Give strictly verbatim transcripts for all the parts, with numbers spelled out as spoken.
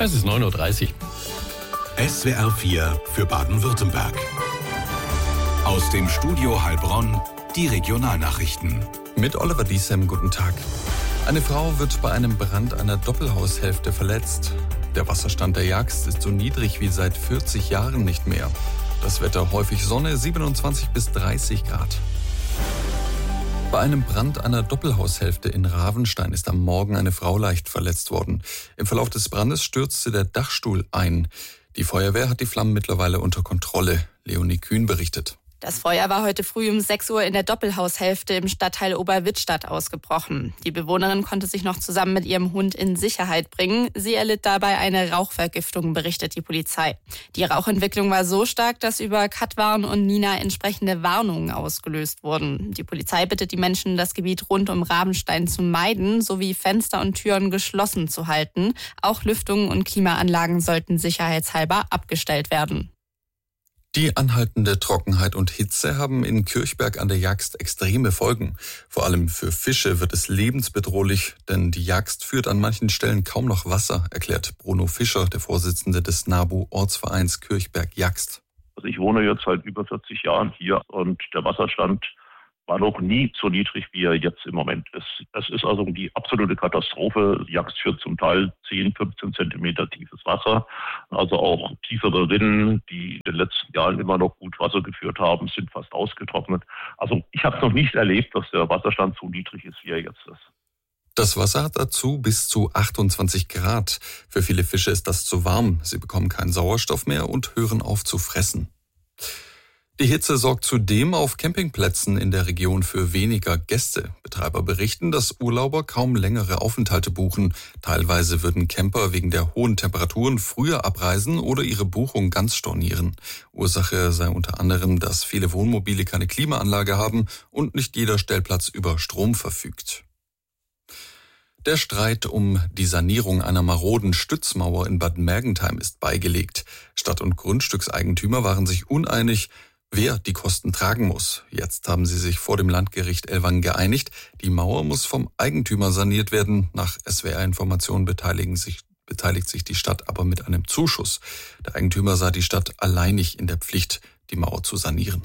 Es ist neun Uhr dreißig. S W R vier für Baden-Württemberg. Aus dem Studio Heilbronn die Regionalnachrichten. Mit Oliver Diesem, guten Tag. Eine Frau wird bei einem Brand einer Doppelhaushälfte verletzt. Der Wasserstand der Jagst ist so niedrig wie seit vierzig Jahren nicht mehr. Das Wetter häufig Sonne, siebenundzwanzig bis dreißig Grad. Bei einem Brand einer Doppelhaushälfte in Ravenstein ist am Morgen eine Frau leicht verletzt worden. Im Verlauf des Brandes stürzte der Dachstuhl ein. Die Feuerwehr hat die Flammen mittlerweile unter Kontrolle. Leonie Kühn berichtet. Das Feuer war heute früh um sechs Uhr in der Doppelhaushälfte im Stadtteil Oberwittstadt ausgebrochen. Die Bewohnerin konnte sich noch zusammen mit ihrem Hund in Sicherheit bringen. Sie erlitt dabei eine Rauchvergiftung, berichtet die Polizei. Die Rauchentwicklung war so stark, dass über Katwarn und Nina entsprechende Warnungen ausgelöst wurden. Die Polizei bittet die Menschen, das Gebiet rund um Ravenstein zu meiden, sowie Fenster und Türen geschlossen zu halten. Auch Lüftungen und Klimaanlagen sollten sicherheitshalber abgestellt werden. Die anhaltende Trockenheit und Hitze haben in Kirchberg an der Jagst extreme Folgen. Vor allem für Fische wird es lebensbedrohlich, denn die Jagst führt an manchen Stellen kaum noch Wasser, erklärt Bruno Fischer, der Vorsitzende des NABU-Ortsvereins Kirchberg-Jagst. Also ich wohne jetzt seit über vierzig Jahren hier und der Wasserstand war noch nie so niedrig, wie er jetzt im Moment ist. Es ist also die absolute Katastrophe. Die Jagst führt zum Teil zehn, fünfzehn Zentimeter tiefes Wasser. Also auch tiefere Rinnen, die in den letzten Jahren immer noch gut Wasser geführt haben, sind fast ausgetrocknet. Also ich habe es noch nicht erlebt, dass der Wasserstand so niedrig ist, wie er jetzt ist. Das Wasser hat dazu bis zu achtundzwanzig Grad. Für viele Fische ist das zu warm. Sie bekommen keinen Sauerstoff mehr und hören auf zu fressen. Die Hitze sorgt zudem auf Campingplätzen in der Region für weniger Gäste. Betreiber berichten, dass Urlauber kaum längere Aufenthalte buchen. Teilweise würden Camper wegen der hohen Temperaturen früher abreisen oder ihre Buchung ganz stornieren. Ursache sei unter anderem, dass viele Wohnmobile keine Klimaanlage haben und nicht jeder Stellplatz über Strom verfügt. Der Streit um die Sanierung einer maroden Stützmauer in Bad Mergentheim ist beigelegt. Stadt- und Grundstückseigentümer waren sich uneinig, wer die Kosten tragen muss. Jetzt haben sie sich vor dem Landgericht Ellwangen geeinigt. Die Mauer muss vom Eigentümer saniert werden. Nach S W R-Informationen beteiligen sich, beteiligt sich die Stadt aber mit einem Zuschuss. Der Eigentümer sah die Stadt alleinig in der Pflicht, die Mauer zu sanieren.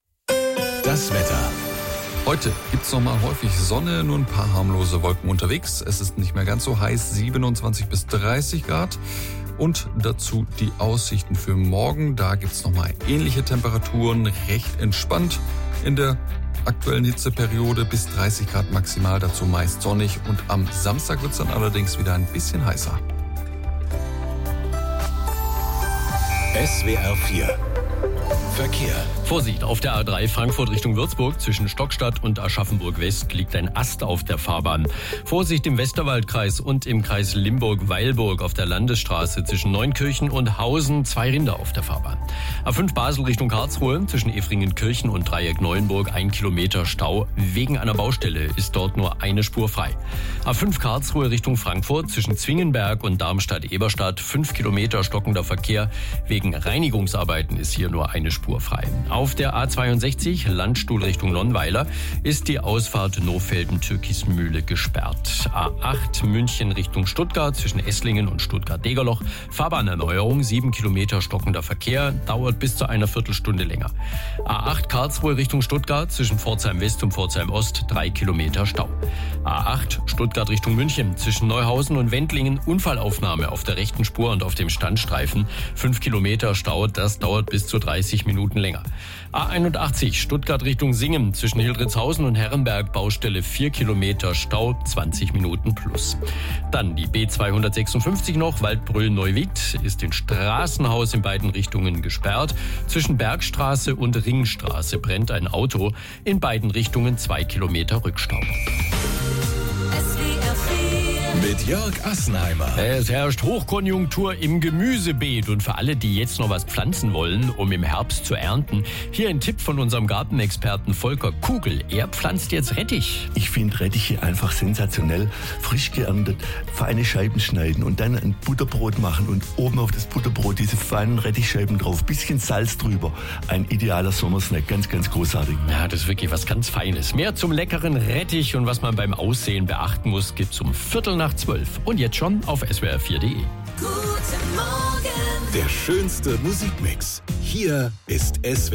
Das Wetter. Heute gibt's nochmal häufig Sonne, nur ein paar harmlose Wolken unterwegs. Es ist nicht mehr ganz so heiß, siebenundzwanzig bis dreißig Grad. Und dazu die Aussichten für morgen. Da gibt's nochmal ähnliche Temperaturen, recht entspannt in der aktuellen Hitzeperiode, bis dreißig Grad maximal, dazu meist sonnig. Und am Samstag wird's dann allerdings wieder ein bisschen heißer. S W R vier Verkehr. Vorsicht, auf der A drei Frankfurt Richtung Würzburg zwischen Stockstadt und Aschaffenburg-West liegt ein Ast auf der Fahrbahn. Vorsicht im Westerwaldkreis und im Kreis Limburg-Weilburg auf der Landesstraße zwischen Neunkirchen und Hausen zwei Rinder auf der Fahrbahn. A fünf Basel Richtung Karlsruhe zwischen Efringenkirchen und Dreieck Neuenburg ein Kilometer Stau. Wegen einer Baustelle ist dort nur eine Spur frei. A fünf Karlsruhe Richtung Frankfurt zwischen Zwingenberg und Darmstadt-Eberstadt fünf Kilometer stockender Verkehr. Wegen Reinigungsarbeiten ist hier nur eine Spur frei. Auf der A zweiundsechzig Landstuhl Richtung Nonnweiler ist die Ausfahrt Nohfelden-Türkismühle gesperrt. A acht München Richtung Stuttgart zwischen Esslingen und Stuttgart-Degerloch. Fahrbahnerneuerung, sieben Kilometer stockender Verkehr, dauert bis zu einer Viertelstunde länger. A acht Karlsruhe Richtung Stuttgart zwischen Pforzheim West und Pforzheim Ost, drei Kilometer Stau. A acht Stuttgart Richtung München zwischen Neuhausen und Wendlingen, Unfallaufnahme auf der rechten Spur und auf dem Standstreifen, fünf Kilometer Stau, das dauert bis zu dreißig Minuten länger. A einundachtzig Stuttgart Richtung Singen zwischen Hildritzhausen und Herrenberg, Baustelle vier Kilometer Stau, zwanzig Minuten plus. Dann die B zweihundertsechsundfünfzig noch, Waldbröl-Neuwied, ist in Straßenhaus in beiden Richtungen gesperrt. Zwischen Bergstraße und Ringstraße brennt ein Auto, in beiden Richtungen zwei Kilometer Rückstau. Mit Jörg Assenheimer. Es herrscht Hochkonjunktur im Gemüsebeet und für alle, die jetzt noch was pflanzen wollen, um im Herbst zu ernten, hier ein Tipp von unserem Gartenexperten Volker Kugel. Er pflanzt jetzt Rettich. Ich finde Rettiche einfach sensationell. Frisch geerntet, feine Scheiben schneiden und dann ein Butterbrot machen und oben auf das Butterbrot diese feinen Rettichscheiben drauf, bisschen Salz drüber. Ein idealer Sommersnack, ganz, ganz großartig. Ja, das ist wirklich was ganz Feines. Mehr zum leckeren Rettich und was man beim Aussehen beachten muss, gibt's um Viertel nach zwölf und jetzt schon auf S W R vier punkt de. Guten Morgen. Der schönste Musikmix. Hier ist S W R.